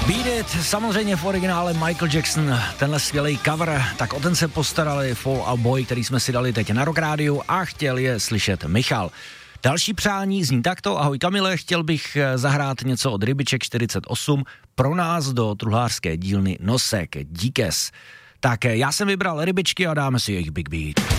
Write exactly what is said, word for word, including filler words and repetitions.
Beat It, samozřejmě v originále Michael Jackson, tenhle skvělý cover, tak o ten se postarali Fall Out Boy, který jsme si dali teď na Rock Rádiu a chtěl je slyšet Michal. Další přání zní takto: ahoj Kamile, chtěl bych zahrát něco od Rybiček čtyřicet osm pro nás do truhlářské dílny Nosek, díkes. Tak já jsem vybral Rybičky a dáme si jejich Big Beat.